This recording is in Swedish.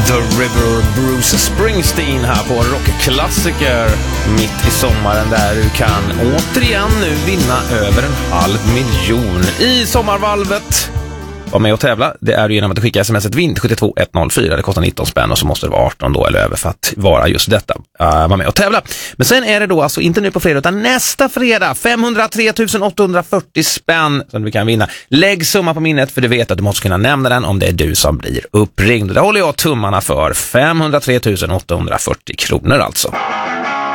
The River, Bruce Springsteen här på Rockklassiker mitt i sommaren, där du kan återigen nu vinna över 500 000 i sommarvalvet. Var med och tävla, det är genom att skicka smset VINT 72104. Det kostar 19 spänn och så måste det vara 18 då eller över för att vara just detta. Var med och tävla. Men sen är det då alltså inte nu på fredag utan nästa fredag 503 840 spänn som du kan vinna. Lägg summa på minnet, för du vet att du måste kunna nämna den om det är du som blir uppringd. Det håller jag tummarna för. 503 840 kronor alltså.